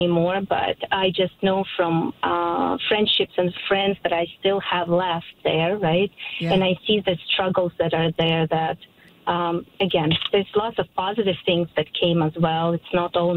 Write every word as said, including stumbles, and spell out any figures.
anymore, but I just know from uh, friendships and friends that I still have left there, right? Yeah. And I see the struggles that are there that, um, again, there's lots of positive things that came as well. It's not all